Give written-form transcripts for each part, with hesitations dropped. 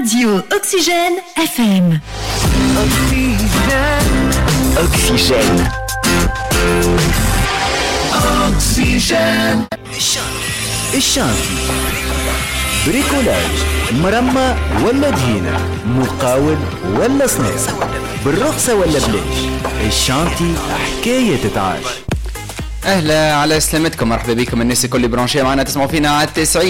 Radio Oxygène FM. Oxygène. الشانتي بريكولاج، مرمى ولا دهينة، مقاول ولا صناعة، بالرخصة ولا بلاش، الشانتي حكاية تتعاش. اهلا على سلامتكم، مرحبا بكم الناس الكل برونشيه معنا تسمعوا فينا على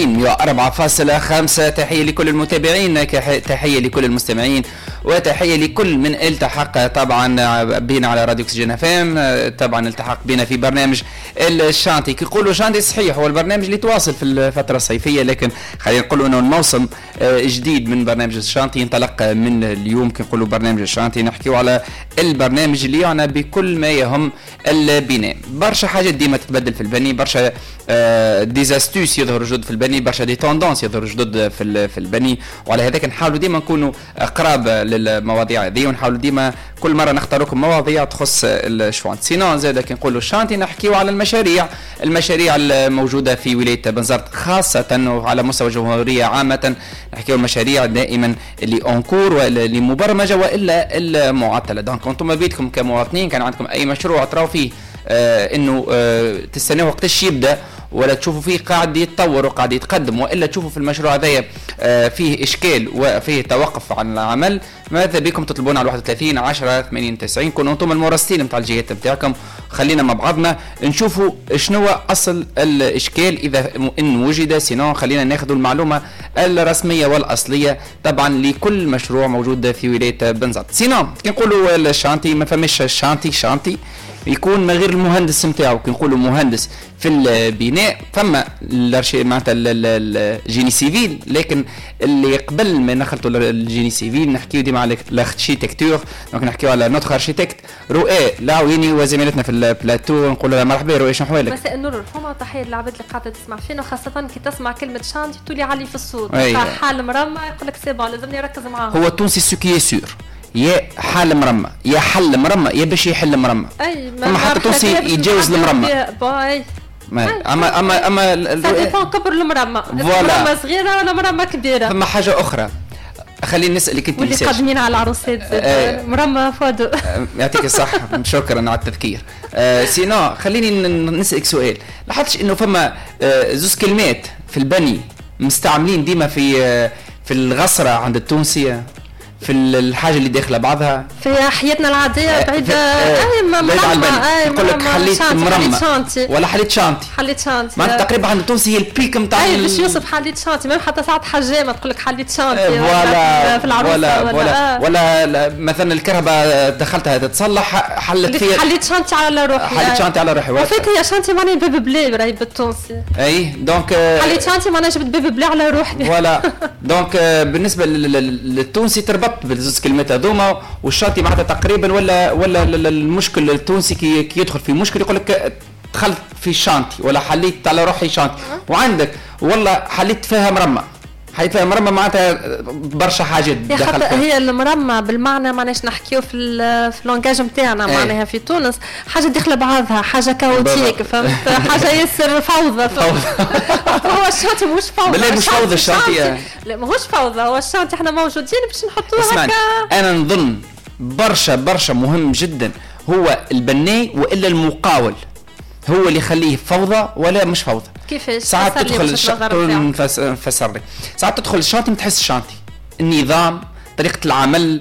90.4.5. تحيه لكل المتابعين، تحيه لكل المستمعين، وتحيه لكل من التحق طبعا بينا على راديو اكسجين اف ام. طبعا التحق بينا في برنامج الشانتي. كي يقولوا شانتي صحيح هو البرنامج اللي تواصل في الفتره الصيفيه، لكن خلينا نقولوا انه الموسم جديد من برنامج الشانتي انطلق من اليوم. كي نقولوا برنامج الشانتي نحكيو على البرنامج اللي يعنى بكل ما يهم البناء. برشا حاجات ديما تتبدل في البني، برشا ديزاستوس يظهر جدد في البني، برشا دي توندونس يظهر جدد في البني، وعلى هذاك نحاولوا ديما نكونوا قراب للمواضيع هذه، ونحاولوا ديما كل مره نختار لكم مواضيع تخص الشوانت. سينون زاد كي نقولوا الشانتي نحكيو على المشاريع الموجوده في ولايه بنزرت خاصه، وعلى مستوى الجمهوريه عامه نحكيو المشاريع دائما اللي اونكور واللي مبرمجه والا المعطله. دونك انتم بيدكم كمواطنين كان عندكم اي مشروع تراو فيه انه تستناو وقتاش يبدا، ولا تشوفوا فيه قاعد يتطور وقاعد يتقدم، والا تشوفوا في المشروع هذايا فيه اشكال وفيه توقف عن العمل، ماذا بكم تطلبون على 31 10 80 90. كونوا انتم المراسلين نتاع الجهات نتاعكم، خلينا مع بعضنا نشوفوا شنو اصل الاشكال اذا ان وجد. سينون خلينا ناخذوا المعلومه الرسميه والاصليه طبعا لكل مشروع موجود في ولايه بنزرت. سينون كي نقولوا الشانتي ما فماش شانتي يكون من غير المهندس نتاعو. كي نقولوا مهندس في البناء فما معناتها الجيني سيفيل، لكن اللي قبل ما نخلطوا الجيني سيفيل نحكيو ديما على الاركتيكتور. دونك نحكيو على نوتر اركتيكت رؤى لاويني وزميلتنا في البلاتو. نقول لها مرحبا رؤى، شنو احوالك؟ مساء النور والرحمه، تحيه للعباد اللي قاعده تسمع فينا، وخاصه كي تسمع كلمه شانتي تولي عالي في الصوت. حال مرمى يقول لك سي بون لازمني نركز معاهم. هو التونسي سوكي سور يا حال مرمى يا حل مرمى يا باش يحل مرمى. اي ما حتى تونسي يتجاوز المرمى. اما سا كبر المرمى، مرمى صغيره ولا مرمى كبيره. ثم حاجه اخرى خليني نسالك انت، واللي قادمين على العروسات مرمى فادو. يعطيك الصحه، شكرا على التذكير. سينو خليني نسالك سؤال، لاحظتش انه فما زوز كلمات في البني مستعملين ديما في الغصره عند التونسيه، في الحاجه اللي داخله بعضها في حياتنا العاديه بعيده يقول لك حليت مرمى ولا حليت شانتي. ما تقريبا عند التونسي هي البيك نتاع باش يوصف حليت شانتي، ما حتى ساعه حجامه تقول لك حليت شانتي ولا في العروسه ولا مثلا الكهرباء دخلتها تتصلح حلت فيها حليت شانتي على روحي. حليت شانتي على روحي وفات هي شانتي معناها باب بلا راهي بالتونسي. اي دونك حليت شانتي معناها جبت باب بلا على روحي. ولا دونك بالنسبه للتونسي تربط بالزوج كلمات هذوما، والشانتي معناتها تقريبا ولا المشكل التونسي كي يدخل في مشكل يقول لك دخلت في شانتي ولا حليت على روحي شانتي. وعندك والله حليت فيها مرمى، معناتها برشا حاجات دخلت فيها. هي المرمى بالمعنى معناش نحكيو في اللونجاج نتاعنا معناها في تونس حاجه داخله بعضها، حاجه كاوتيك، فهمت؟ حاجه ياسر فوضى. هو الشانتي مش فوضى. لا مش فوضى الشانتي، لا ماهوش فوضى، هو الشانتي احنا موجودين باش نحطوه هكا. انا نظن برشا مهم جدا هو البناي والا المقاول هو اللي يخليه فوضى ولا مش فوضى. كيفاش؟ ساعات تدخل نفسر لك، ساعات تدخل الشانتي ما تحس الشانتي، النظام، طريقه العمل،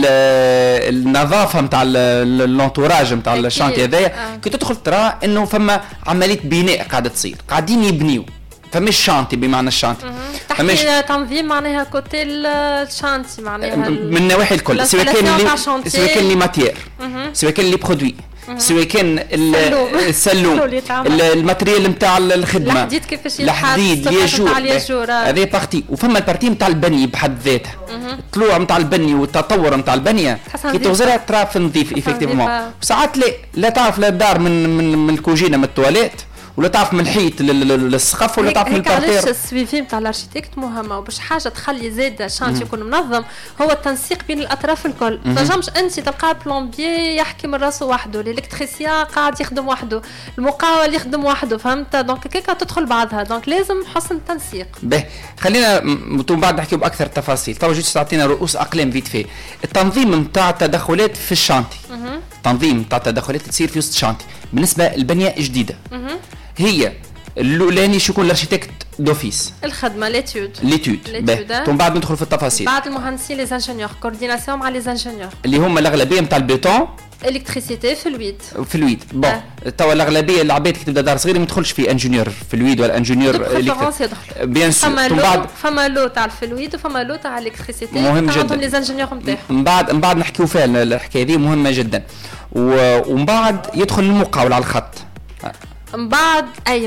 النظافه نتاع اللونتوراج نتاع الشانتي هذايا. كي تدخل ترى انه فما عمليه بناء قاعده تصير، قاعدين يبنيو، فمش شانتي بمعنى الشانتي. تحكي تنظيم معناها كوتي الشانتي معناها من النواحي الكل، سواء كان لي ماتير، سواء كان لي برودوي، سواء كان السلوم، الماتريال نتاع الخدمه، الحديد كيفاش الحديد الياجور، هذه بارتي. وفما البارتي نتاع البني بحد ذاتها، الطلوع نتاع البني والتطور نتاع البنيه كي توزرها ترى في نظيف ايفيكتيفمون. وساعات لا تعرف لا الدار من الكوجينه من التواليت، ولا تعرف من الحيط للسقف ولا تعرف من البارتير. علاش السويفي نتاع الاركيتكت مهمه وباش حاجه تخلي زاده الشانتي يكون منظم هو التنسيق بين الاطراف الكل. تنجمش انت تلقى بلومبيي يحكي من راسه وحده، الالكتريسيان قاعد يخدم وحده، المقاول يخدم وحده، فهمت؟ دونك كيكا تدخل بعضها، دونك لازم حسن التنسيق. باهي خلينا من بعد نحكيو باكثر التفاصيل. تو جيت تعطينا رؤوس اقلام فيت في التنظيم نتاع التدخلات في الشانتي. التنظيم نتاع التدخلات تصير في وسط الشانتي بالنسبه للبنيه الجديده. هي الاولاني شو يكون الاركيتكت دوفيس، الخدمه ليتود من بعد ندخل في التفاصيل. بعد المهندسين لي انجينيور كورديناسيون مع لي انجينيور اللي هم الاغلبيه نتاع البيتون الكتريسيتي في الويد. بون توا الاغلبيه العباد كي تبدا دار صغيره ما تدخلش في انجينيور في الويد ولا انجينيور الكتريسيتي بيان سور. فما لو تاع الفلويد وفما لو تاع الكتريسيتي مهم جدا. عندهم لي انجينيور نتاعهم. من بعد نحكيو فيها الحكايه دي مهمه جدا. ومن بعد يدخل المقاول على الخط. من بعد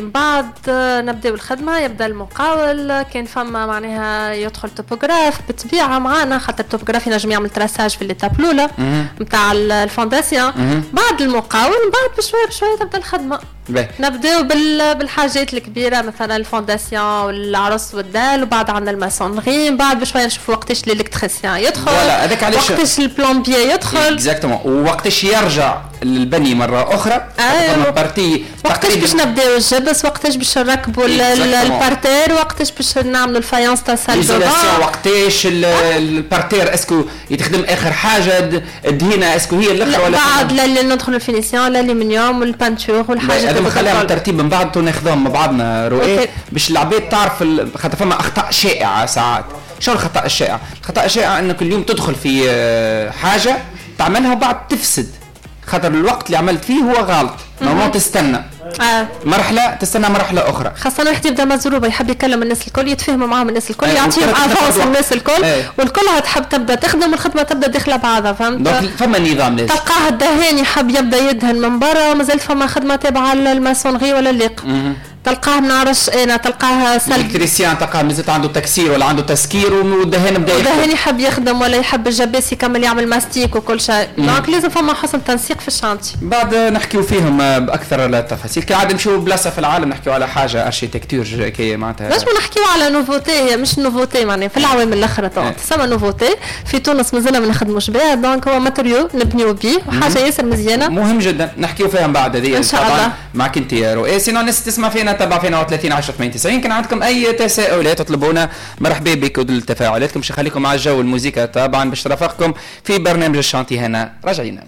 نبداو الخدمه، يبدا المقاول كان فما معناها يدخل توبوغراف بالطبيعه معانا، خاطر التوبوغراف ينجم يعمل تراساج في الليتاب الاولى نتاع الفونداسيون. بعد المقاول بعد بشويه تبدا الخدمه. نبداو بالحاجات الكبيره مثلا الفونداسيون والعرس والدال، وبعد عندنا الماسونغي، بعد بشويه نشوفوا وقتاش الالكتريسيان يدخل، وقتاش البلومبيي يدخل اكزاكتومون، ووقتاش يرجع للبني مره اخرى. بارتي وقتاش باش نبداو الجبس، وقتاش باش نركبوا البارتير، وقتاش باش نعملوا الفايونس تاع السال دو بان، وقتاش البارتير اسكو يتخدم اخر حاجه، الدهينه اسكو هي الاخر ولا بعد لا ندخلوا الفينيسيون الالومنيوم والبانتور والحاجه هذا خلينا بالترتيب من بعد ناخذهم مع بعضنا رؤيه باش العباد تعرف خاطر فما اخطاء شائعه ساعات. شو الخطا الشائع؟ الخطا الشائع انك اليوم تدخل في حاجه تعملها وبعد تفسد، خاطر الوقت اللي عملت فيه هو غلط. نورمال تستنى مرحله، تستنى مرحله اخرى، خاصه واحد يبدا مزروبه يحب يكلم الناس الكل، يتفاهموا معاهم الناس الكل، يعطيهم افونس الناس الكل، والكلها تحب تبدا تخدم والخدمه تبدا داخله بعضها. فهمت؟ فما نظام لازم تلقاه الدهان يحب يبدا يدهن من برا، مازال فما خدمه تابعه للماسونغي ولا الليق. تلقاه نعرفش انا تلقاه الكتريسيان تلقاه مازال عنده تكسير ولا عنده تسكير، والدهان بدا الدهان يحب يخدم ولا يحب الجباس يكمل يعمل ماستيك وكل شيء. دونك لازم فما حسن تنسيق في الشانتي. بعد نحكيو فيهم باكثر التفاصيل. كعاده نمشيو بلاصه في العالم نحكيو على حاجه اركيتكتور كي معناتها باش نحكيو على نوفوتي، هي مش نوفوتي معناها في العوامل الاخرى تسمى نوفوتي. في تونس مازلنا ما نخدموش بها، دونك هو ماتريو نبنيو بيه وحاجه ياسر مزيانه مهم جدا نحكيو فيها من بعد. هذه ان شاء الله معك انت يا رؤية. سينو الناس تسمع فينا تبع فينا 30 10 98. كان عندكم اي تساؤلات تطلبونا مرحبا بكم تفاعلاتكم. باش نخليكم مع الجو والموسيقى طبعا باش ترافقكم في برنامج الشانتي. هنا راجعين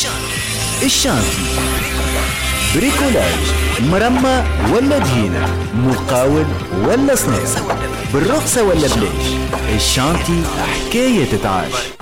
الشانتي بريكولاج، مرمى ولا دهينة، مقاول ولا صناعة، بالرخصة ولا بلاش، الشانتي حكاية تتعاش.